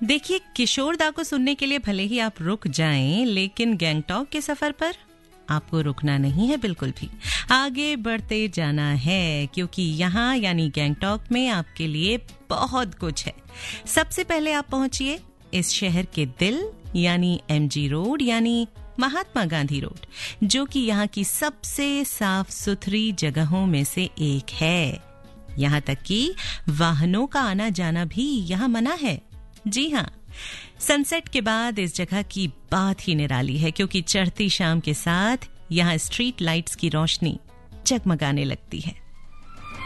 देखिए, किशोर दा को सुनने के लिए भले ही आप रुक जाएं, लेकिन गैंगटॉक के सफर पर आपको रुकना नहीं है बिल्कुल भी। आगे बढ़ते जाना है, क्योंकि यहाँ यानी गैंगटॉक में आपके लिए बहुत कुछ है। सबसे पहले आप पहुंचिए इस शहर के दिल यानी एमजी रोड यानी महात्मा गांधी रोड, जो कि यहाँ की सबसे साफ सुथरी जगहों में से एक है। यहाँ तक कि वाहनों का आना जाना भी यहाँ मना है। जी हाँ, सनसेट के बाद इस जगह की बात ही निराली है, क्योंकि चढ़ती शाम के साथ यहाँ स्ट्रीट लाइट्स की रोशनी जगमगाने लगती है।